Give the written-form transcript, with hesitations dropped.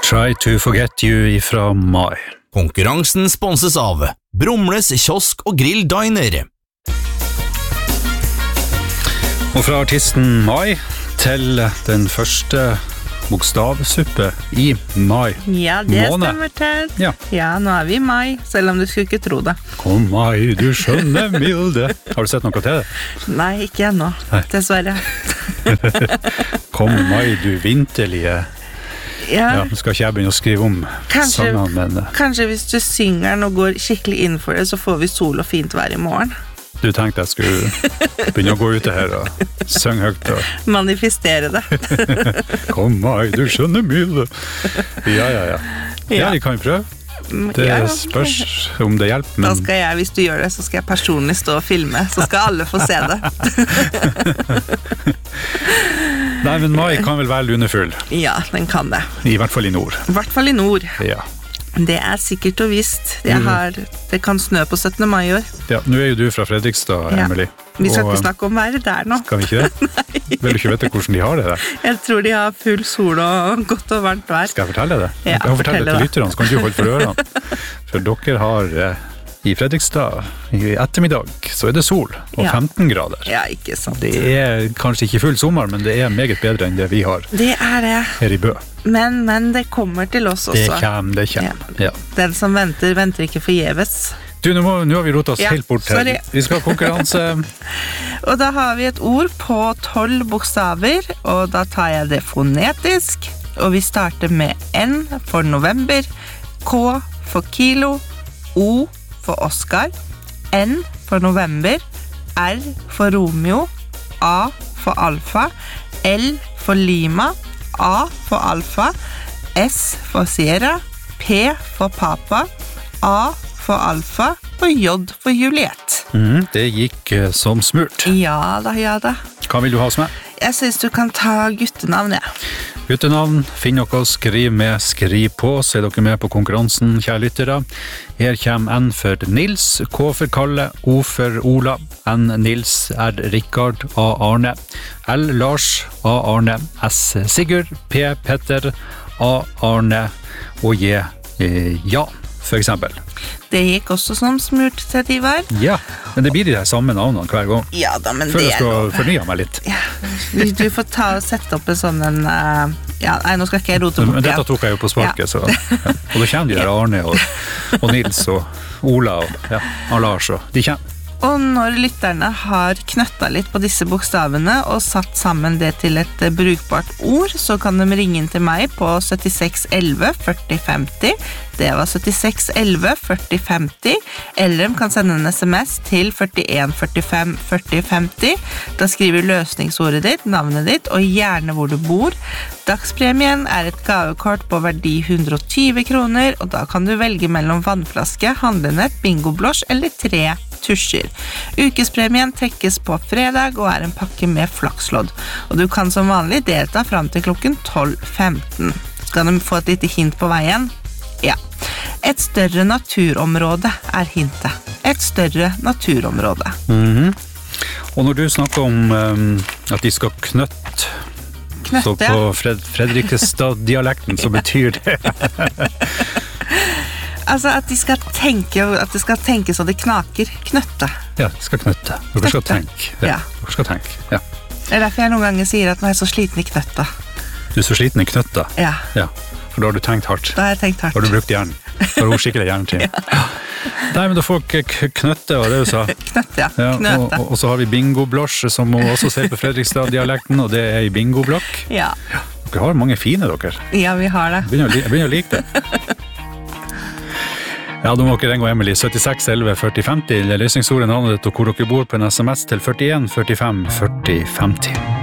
Try to forget you ifra Mai. Konkurransen sponses av Brumles kiosk og grill diner. Og fra artisten Mai til den første bokstavsuppe i mai. Ja, det måned. stemmer til. Ja. Ja, nå vi i mai, selv om du skulle ikke tro det. Kom Mai, du skjønne milde. Har du sett noe til det? Nei, ikke ennå, Nei. dessverre. Kom Mai, du vinterlige. Ja, nå skal ikke jeg begynne å skrive om sangene, men Kanskje hvis du synger den og går skikkelig inn for det, så får vi sol og fint vær i morgen. du tenkte jeg skulle begynne å gå ute her og synge høyt og Manifestere det. Kom Mai, du skjønne milde. Ja, vi kan jo prøve. Det Ja, spørs om det hjelper, Da men skal jeg, hvis du gjør det, så skal jeg personlig stå og filme, så skal alle få se det. Nei, men mai kan vel være lunefull, Ja, den kan det. i hvert fall i nord. I hvert fall i nord. Ja. Det sikkert og visst. Det kan snø på 17. mai i år. Ja, nå jo du fra Fredrikstad, Ja. Emily. Vi skal Og, ikke snakke om været der nå. Kan vi ikke det? Vil du ikke vite hvordan de har det der? Jeg tror de har full sol og godt og varmt vær. Skal jeg fortelle det? Ja, jeg kan fortelle det til fortell det. lytterne, så kan du holde for ørene. For dere har i Fredrikstad, i ettermiddag, så det sol og Ja. 15 grader. Ja, ikke sant. Det kanskje ikke full sommer, men det meget bedre enn det vi har Det det. her i Bø. Men det kommer til oss også. Det kommer. Ja. Den som venter, venter ikke forgjeves. Du, nå har vi rotet oss Ja, helt bort her. sorry. Vi skal ha konkurranse. Og da har vi et ord på 12 bokstaver, og da tar jeg det fonetisk. Og vi starter med N for november, K for kilo, O for Oscar, N for november, R for Romeo, A for alfa, L for Lima, A for alfa, S for Sierra, P for papa, A for alfa og J for Juliet. Det gikk som smurt. Ja da. Hva vil du ha hos meg? Jeg synes du kan ta guttenavn, ja. Guttenavn, finn noe, skriv med, skriv på, så dere med på konkurransen, kjære lyttere. Her kommer N for Nils, K for Kalle, O for Ola, N Nils, R Rikard, A Arne, L Lars, A Arne, S Sigurd, P Petter, A Arne og J Jan, for eksempel. Det gikk også som smurt til Ivar. Ja, men det blir de samme navnene hver gang. Ja da, men Før det jeg skal lov. fornye meg litt. Ja. Du får ta og sette opp en sånn en... nei, nå skal ikke jeg rote bort Men dette igjen. tok jeg jo på sparket, så... Ja. Og da kommer de der Arne og Nils og Ola og Lars, og de kommer. Og når lytterne har knøttet litt på disse bokstavene og satt sammen det til et brukbart ord, så kan de ringe inn til meg på 76 11 40 50. Det var 76 11 40 50. Eller de kan sende en sms til 41 45 40 50. Da skriver løsningsordet ditt, navnet ditt og gjerne hvor du bor. Dagspremien et gavekort på verdi 120 kroner, og da kan du velge mellom vannflaske, handlenett, bingoblås eller 3 tusjer. Ukespremien trekkes på fredag og en pakke med flakslodd. Og du kan som vanlig delta frem til klokken 12:15. Skal de få et lite hint på veien? Ja. Et større naturområde hintet. Et større naturområde. Og når du snakker om at de skal knøtte, så Knøtte, på Fredrikstad-dialekten, så betyr det Altså at det skal tenke så det knaker. Knøtte. Ja, de skal knøtte. Dere skal tenke. Ja. Dere skal tenke. Ja. Det derfor jeg noen ganger sier at nå jeg så sliten i knøtta. Du så sliten i knøtta. Ja, Ja. For da har du tenkt hardt. da har jeg tenkt hardt. Da har du brukt hjernen. Da har du skikkelig hjernetrim. Nei, men da får dere knøtte, var det du sa. Knøtte, ja. Ja, Knøte. og så har vi bingoblås, som må også se på Fredrikstad-dialekten, og det i bingoblokk. Ja. Dere har mange fine, dere. Ja, vi har det. Jeg begynner å like det. Ja, da må dere ringe Emily 76 11 40 50, eller løsningsordet navnet ditt og hvor dere bor på en sms til 41 45 40 50.